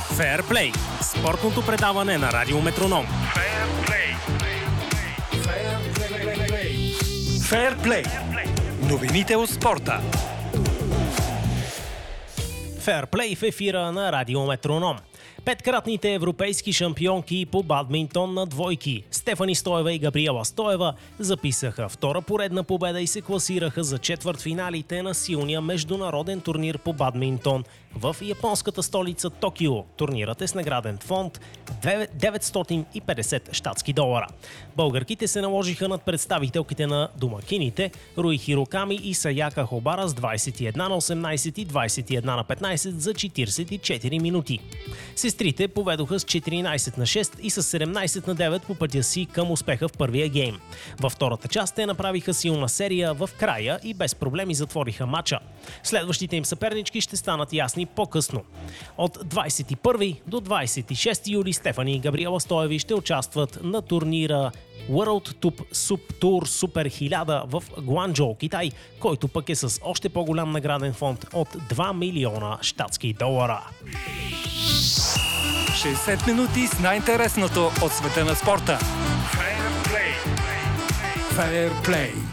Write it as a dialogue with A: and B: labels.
A: Феърплей – спортното предаване на Радио Метроном. Феърплей. Новините от спорта. Феърплей в ефира на Радио Метроном. Петкратните европейски шампионки по бадминтон на двойки Стефани Стоева и Габриела Стоева записаха втора поредна победа и се класираха за четвъртфиналите на силния международен турнир по бадминтон в японската столица Токио. Турнирът е с награден фонд $950 щатски. Българките се наложиха над представителките на домакините Руи Хироками и Саяка Хобара с 21-18 и 21-15 за 44 минути. Сестрите поведоха с 14-6 и с 17-9 по пътя си към успеха в първия гейм. Във втората част те направиха силна серия в края и без проблеми затвориха матча. Следващите им съпернички ще станат ясни по-късно. От 21 до 26 юли Стефани и Габриела Стоеви ще участват на турнира World Tour Super 1000 в Гуанчжоу, Китай, който пък е с още по-голям награден фонд от $2 милиона щатски.
B: 60 минути с най-интересното от света на спорта. Fair Play.